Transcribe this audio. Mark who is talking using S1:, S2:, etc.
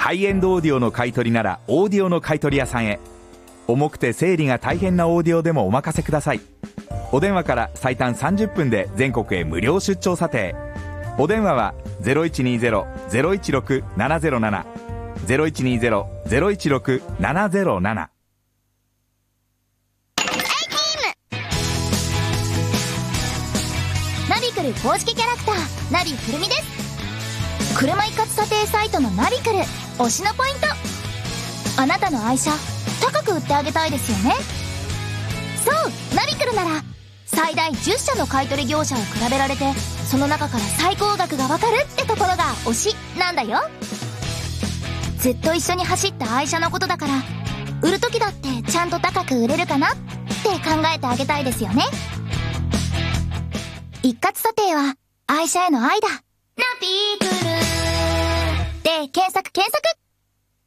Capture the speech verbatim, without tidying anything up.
S1: ハイエンドオーディオの買い取りならオーディオの買い取り屋さんへ。重くて整理が大変なオーディオでもお任せください。お電話から最短さんじゅっぷんで全国へ無料出張査定。お電話は ゼロいちにゼロ ゼロいちろく ななゼロなな ゼロいちにゼロ ゼロいちろく ななゼロなな。
S2: ナビクル公式キャラクターナビくるみです。車一括査定サイトのナビクル推しのポイント。あなたの愛車高く売ってあげたいですよね。そうナビクルなら最大じゅっしゃの買取業者を比べられて、その中から最高額がわかるってところが推しなんだよ。ずっと一緒に走った愛車のことだから、売る時だってちゃんと高く売れるかなって考えてあげたいですよね。一括査定は愛車への愛だ。ナビクルで検索検索。